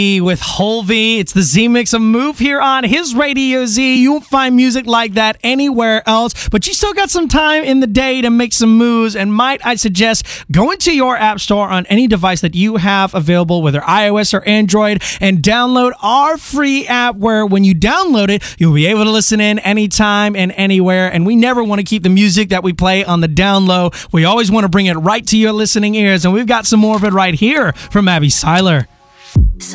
with Holvey. It's the Z Mix of Move here on his Radio Z. You won't find music like that anywhere else, but you still got some time in the day to make some moves, and might I suggest go into your app store on any device that you have available, whether iOS or Android, and download our free app where when you download it, you'll be able to listen in anytime and anywhere, and we never want to keep the music that we play on the down low. We always want to bring it right to your listening ears, and we've got some more of it right here from Abby Seiler.